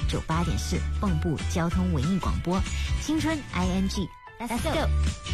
98.4蚌埠交通文艺广播，青春 ING，Let's go。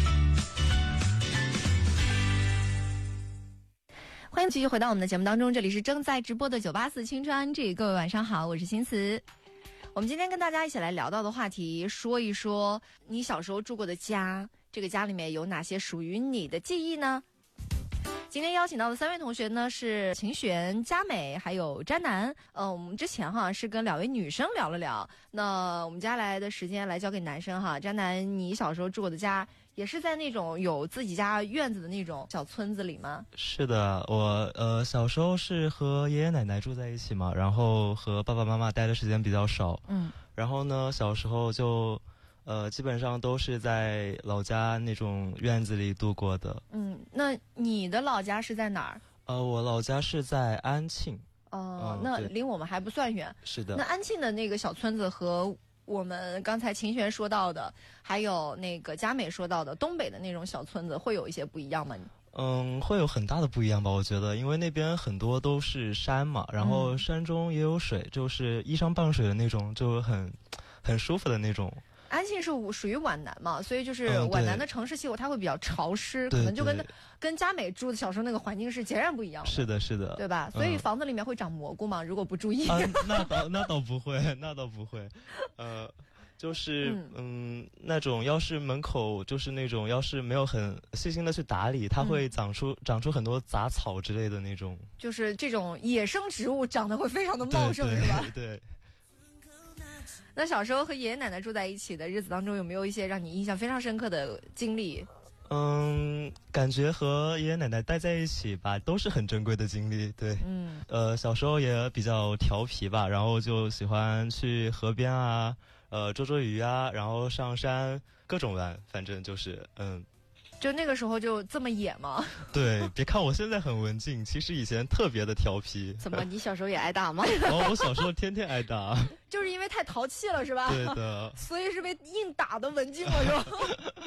欢迎继续回到我们的节目当中，这里是正在直播的984青春 ING， 各位晚上好，我是新慈。我们今天跟大家一起来聊到的话题，说一说你小时候住过的家，这个家里面有哪些属于你的记忆呢？今天邀请到的3位同学呢是秦璇、佳美还有詹楠。我们之前是跟2位女生聊了聊，那我们接下来的时间来交给男生哈。詹楠，你小时候住过的家也是在那种有自己家院子的那种小村子里吗？ 是的，我小时候是和爷爷奶奶住在一起嘛，然后和爸爸妈妈待的时间比较少。然后呢，小时候就基本上都是在老家那种院子里度过的。 那你的老家是在哪儿？ 我老家是在安庆。 那离我们还不算远。 是的。 那安庆的那个小村子和我们刚才秦璇说到的，还有那个佳美说到的东北的那种小村子，会有一些不一样吗？ 会有很大的不一样吧，我觉得，因为那边很多都是山嘛，然后山中也有水，就是依山傍水的那种，就很舒服的那种。 安庆是属于皖南嘛，所以就是皖南的城市气候它会比较潮湿，可能就跟佳美住的小时候那个环境是截然不一样的。 是的，是的， 对吧？所以房子里面会长蘑菇吗？如果不注意？ 那倒不会，那倒不会。就是那种要是门口就是那种要是没有很细心的去打理，它会长出很多杂草之类的那种。 就是这种野生植物长得会非常的茂盛，是吧？ 对。 那小时候和爷爷奶奶住在一起的日子当中，有没有一些让你印象非常深刻的经历？ 感觉和爷爷奶奶待在一起吧，都是很珍贵的经历。对。小时候也比较调皮吧，然后就喜欢去河边啊，捉鱼啊，然后上山各种玩，反正就是就那个时候就这么野吗？ 对，别看我现在很文静，其实以前特别的调皮。 怎么，你小时候也挨打吗？ 我小时候天天挨打。 就是因为太淘气了是吧？ 对的。 所以是被硬打的文静了是吧？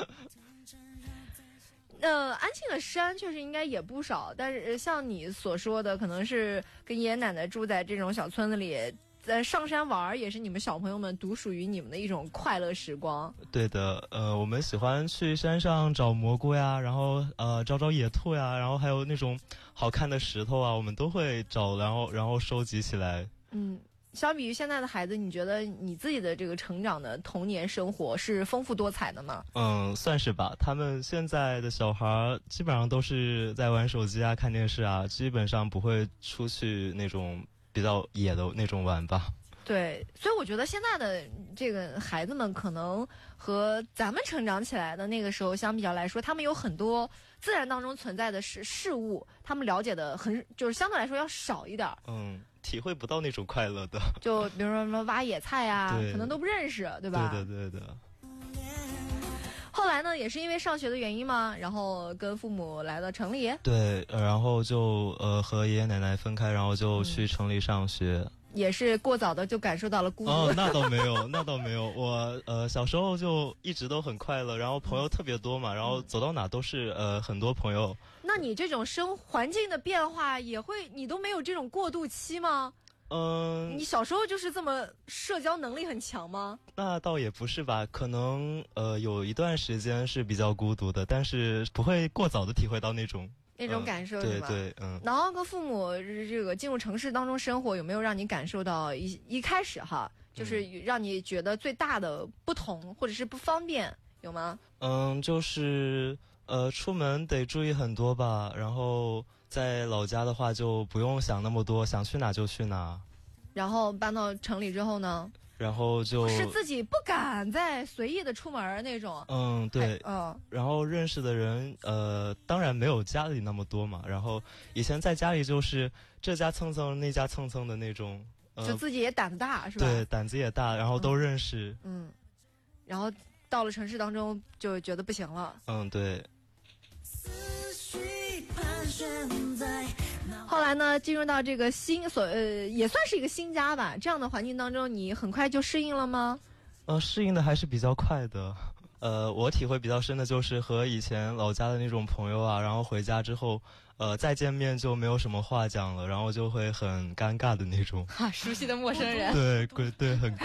安庆的山确实应该也不少，但是像你所说的，可能是跟爷爷奶奶住在这种小村子里，在上山玩也是你们小朋友们独属于你们的一种快乐时光。 对的，我们喜欢去山上找蘑菇呀，然后找野兔呀，然后还有那种好看的石头啊，我们都会找，然后收集起来。 相比于现在的孩子，你觉得你自己的这个成长的童年生活是丰富多彩的吗？ 算是吧。他们现在的小孩基本上都是在玩手机啊、看电视啊，基本上不会出去那种比较野的那种玩吧。 对，所以我觉得现在的这个孩子们可能和咱们成长起来的那个时候相比较来说，他们有很多自然当中存在的事物，他们了解的就是相对来说要少一点。 体会不到那种快乐的。 就比如说什么挖野菜啊，可能都不认识，对吧？ 对的。 后来呢，也是因为上学的原因嘛，然后跟父母来到城里。 对，然后就和爷爷奶奶分开，然后就去城里上学。 也是过早的就感受到了孤独。 那倒没有，那倒没有。我小时候就一直都很快乐，然后朋友特别多嘛，然后走到哪都是很多朋友。 那你这种环境的变化你都没有这种过渡期吗？你小时候就是这么社交能力很强吗？ 那倒也不是吧，可能有一段时间是比较孤独的，但是不会过早的体会到那种感受，是吧？ 对。 然后跟父母这个进入城市当中生活，有没有让你感受到一开始就是让你觉得最大的不同或者是不方便，有吗？ 就是出门得注意很多吧，然后在老家的话就不用想那么多，想去哪就去哪。 然后搬到城里之后呢？ 然后就是自己不敢再随意的出门那种。 对。然后认识的人当然没有家里那么多嘛，然后以前在家里就是这家蹭蹭那家蹭蹭的那种， 就自己也胆子大是吧？ 对，胆子也大，然后都认识。 然后到了城市当中就觉得不行了。 对。 后来呢，进入到这个也算是一个新家吧，这样的环境当中，你很快就适应了吗？ 适应的还是比较快的。我体会比较深的就是和以前老家的那种朋友啊，然后回家之后，再见面就没有什么话讲了，然后就会很尴尬的那种。 熟悉的陌生人。 对，很